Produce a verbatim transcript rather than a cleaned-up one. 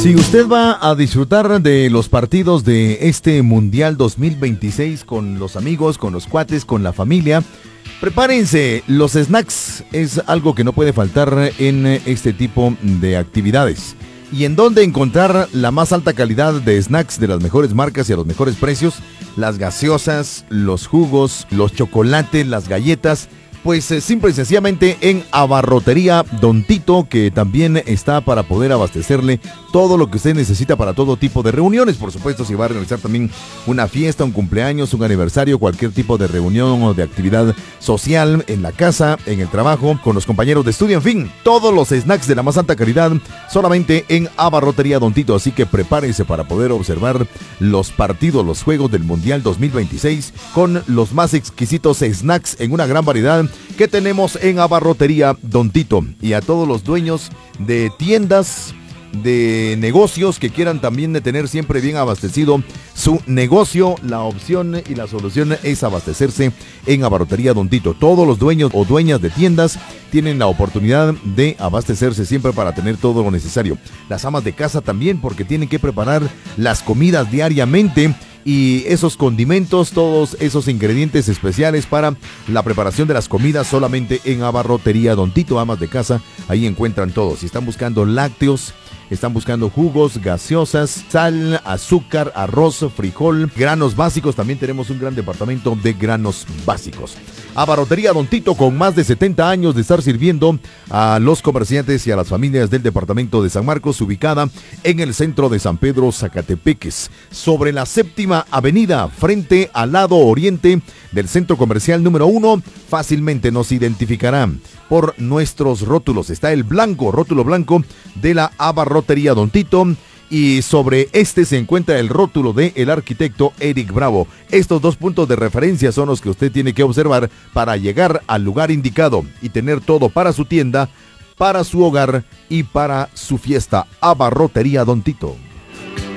Si usted va a disfrutar de los partidos de este Mundial dos mil veintiséis con los amigos, con los cuates, con la familia, prepárense, los snacks es algo que no puede faltar en este tipo de actividades. ¿Y en dónde encontrar la más alta calidad de snacks de las mejores marcas y a los mejores precios? Las gaseosas, los jugos, los chocolates, las galletas. Pues eh, simple y sencillamente en Abarrotería Don Tito, que también está para poder abastecerle todo lo que usted necesita para todo tipo de reuniones. Por supuesto, si va a realizar también una fiesta, un cumpleaños, un aniversario, cualquier tipo de reunión o de actividad social en la casa, en el trabajo, con los compañeros de estudio, en fin, todos los snacks de la más alta calidad solamente en Abarrotería Don Tito. Así que prepárense para poder observar los partidos, los juegos del Mundial dos mil veintiséis con los más exquisitos snacks en una gran variedad que tenemos en Abarrotería Don Tito. Y a todos los dueños de tiendas, de negocios que quieran también de tener siempre bien abastecido su negocio, la opción y la solución es abastecerse en Abarrotería Don Tito. Todos los dueños o dueñas de tiendas tienen la oportunidad de abastecerse siempre para tener todo lo necesario. Las amas de casa también, porque tienen que preparar las comidas diariamente y esos condimentos, todos esos ingredientes especiales para la preparación de las comidas solamente en Abarrotería Don Tito. Amas de casa, ahí encuentran todo. Si están buscando lácteos, están buscando jugos, gaseosas, sal, azúcar, arroz, frijol, granos básicos, también tenemos un gran departamento de granos básicos. Abarrotería Don Tito, con más de setenta años de estar sirviendo a los comerciantes y a las familias del departamento de San Marcos, ubicada en el centro de San Pedro, Zacatepeques, sobre la séptima avenida, frente al lado oriente del centro comercial número uno. Fácilmente nos identificarán por nuestros rótulos. Está el blanco, rótulo blanco de la Abarrotería Don Tito, y sobre este se encuentra el rótulo de el arquitecto Eric Bravo. Estos dos puntos de referencia son los que usted tiene que observar para llegar al lugar indicado y tener todo para su tienda, para su hogar y para su fiesta. Abarrotería Don Tito.